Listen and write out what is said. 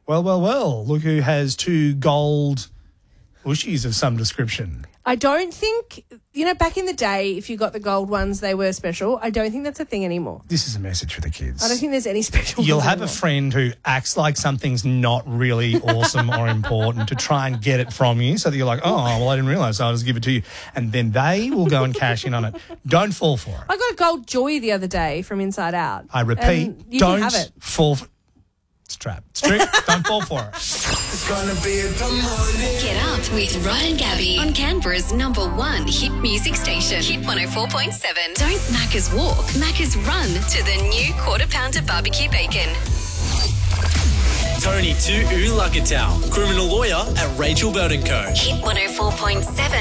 Well. Look who has 2 gold bushies of some description. I don't think, back in the day, if you got the gold ones, they were special. I don't think that's a thing anymore. This is a message for the kids. I don't think there's any special You'll ones have anymore. a friend who acts like something's not really awesome or important to try and get it from you so that you're like, oh, well, I didn't realise, so I'll just give it to you. And then they will go and cash in on it. Don't fall for it. I got a gold Joy the other day from Inside Out. I repeat, You don't can have it. fall for it. It's a trap. It's trick. Don't fall for it. It's gonna be a good morning. Get up with Rod and Gabby on Canberra's #1 hit music station, Hit 104.7. Don't Macca's walk, Macca's run to the new Quarter Pounder barbecue bacon. Tony Tu'u Lukatau, criminal lawyer at Rachel Burton Co. Hit 104.7.